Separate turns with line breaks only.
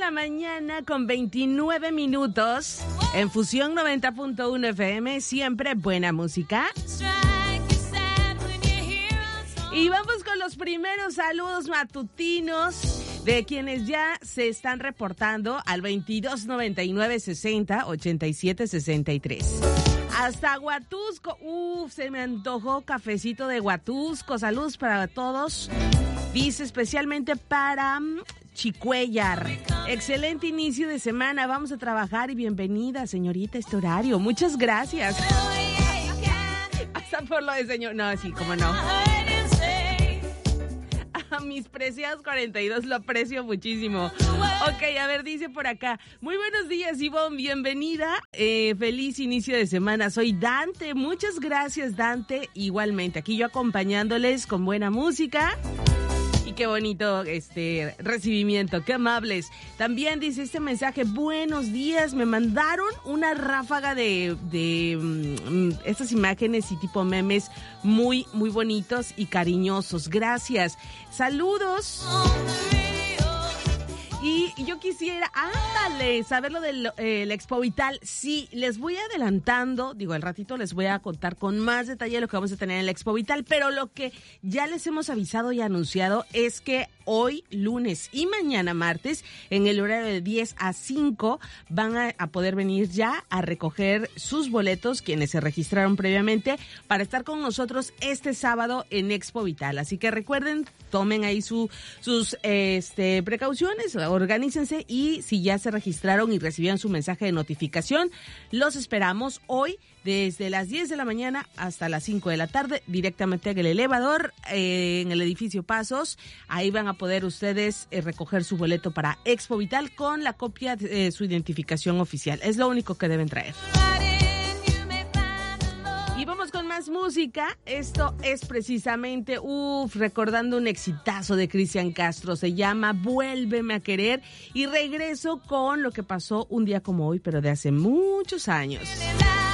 la mañana con 29 minutos. En Fusión 90.1 FM, siempre buena música. Y vamos con los primeros saludos matutinos de quienes ya se están reportando al 2299 60 87 63. Hasta Huatusco. Se me antojó cafecito de Huatusco. Saludos para todos. Dice especialmente para Chicuellar. Excelente inicio de semana. Vamos a trabajar y bienvenida, señorita, a este horario. Muchas gracias. Hasta por lo de señor. No, sí, cómo no. A mis preciados 42 lo aprecio muchísimo. Ok, a ver, dice por acá. Muy buenos días, Ivonne, bienvenida. Feliz inicio de semana. Soy Dante. Muchas gracias, Dante. Igualmente, aquí yo acompañándoles con buena música. Y qué bonito recibimiento, qué amables. También dice este mensaje, buenos días, me mandaron una ráfaga de estas imágenes y tipo memes muy, muy bonitos y cariñosos. Gracias. Saludos. Y yo quisiera, saber lo del Expo Vital. Sí, les voy adelantando, al ratito les voy a contar con más detalle lo que vamos a tener en el Expo Vital, pero lo que ya les hemos avisado y anunciado es que hoy, lunes y mañana, martes, en el horario de 10 a 5, van a poder venir ya a recoger sus boletos, quienes se registraron previamente, para estar con nosotros este sábado en Expo Vital. Así que recuerden, tomen ahí sus precauciones, organícense y si ya se registraron y recibieron su mensaje de notificación, los esperamos hoy desde las 10 de la mañana hasta las 5 de la tarde, directamente en el elevador, en el edificio Pasos. Ahí van a poder ustedes recoger su boleto para Expo Vital con la copia de su identificación oficial. Es lo único que deben traer. Y vamos con más música. Esto es precisamente, recordando un exitazo de Cristian Castro. Se llama Vuélveme a querer. Y regreso con lo que pasó un día como hoy, pero de hace muchos años.